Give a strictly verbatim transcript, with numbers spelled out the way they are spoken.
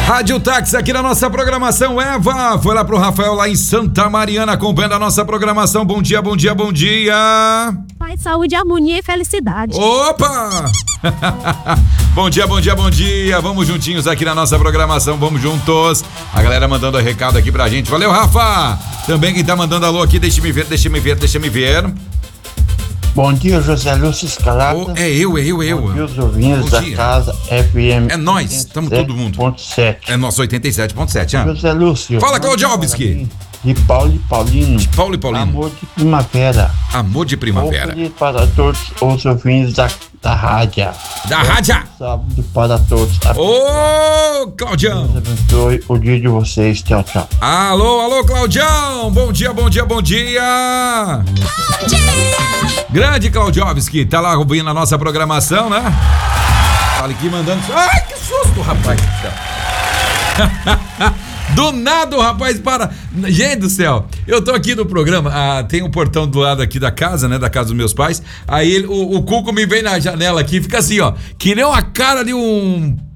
Rádio Táxi aqui na nossa programação. Eva foi lá pro Rafael lá em Santa Mariana acompanhando a nossa programação. Bom dia, bom dia, bom dia. Paz, saúde, harmonia e felicidade. Opa! Bom dia, bom dia, bom dia. Vamos juntinhos aqui na nossa programação, vamos juntos. A galera mandando recado aqui pra gente. Valeu, Rafa! Também quem tá mandando alô aqui, deixa-me ver, deixa-me ver, deixa-me ver. Bom dia, José Lúcio Escalada. Oh, é eu, é eu, é eu. Bom dia, os ouvintes Bom da dia. casa F M. É nós, estamos todo mundo. oitenta e sete ponto sete. É nosso oitenta e sete ponto sete, hein? José Lúcio. Fala, Claudiovski. De Paulo e Paulino. De Paulo e Paulino. Amor de primavera. Amor de primavera. Bom dia para todos os ouvintes da, da rádio. Da rádio. Sábado para todos. Ô, Claudião. Deus abençoe o dia de vocês. Tchau, tchau. Alô, alô, Claudião. Bom dia, bom dia, bom dia. Bom dia. Grande Claudiovski, tá lá ouvindo a nossa programação, né? Fala aqui mandando. Ai, que susto, rapaz. Do nada o rapaz para. Gente do céu, eu tô aqui no programa, ah, tem um portão do lado aqui da casa, né, da casa dos meus pais. Aí ele, o, o Cuco me vem na janela aqui e fica assim, ó, que nem uma cara de um